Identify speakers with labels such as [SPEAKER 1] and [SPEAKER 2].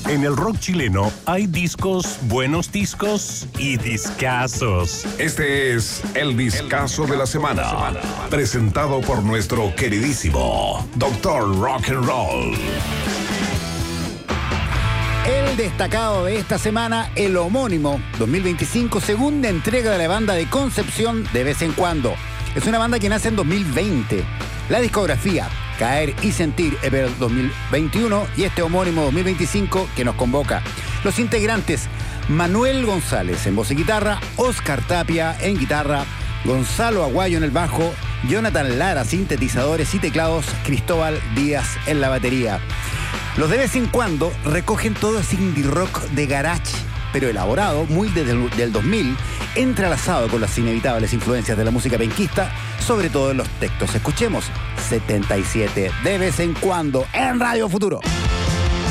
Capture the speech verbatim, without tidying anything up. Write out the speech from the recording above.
[SPEAKER 1] En el rock chileno hay discos, buenos discos y discazos.
[SPEAKER 2] Este es el discazo de la semana, presentado por nuestro queridísimo Doctor Rock and Roll.
[SPEAKER 3] El destacado de esta semana, el homónimo dos mil veinticinco, segunda entrega de la banda de Concepción de vez en cuando. Es una banda que nace en dos mil veinte. La discografía Caer y Sentir es del dos mil veintiuno y este homónimo dos mil veinticinco que nos convoca. Los integrantes: Manuel González en voz y guitarra, Oscar Tapia en guitarra, Gonzalo Aguayo en el bajo, Jonathan Lara sintetizadores y teclados, Cristóbal Díaz en la batería. Los de vez en cuando recogen todo ese indie rock de garage, pero elaborado muy desde el del dos mil, entrelazado con las inevitables influencias de la música penquista, sobre todo en los textos. Escuchemos setenta y siete de vez en cuando en Radio Futuro.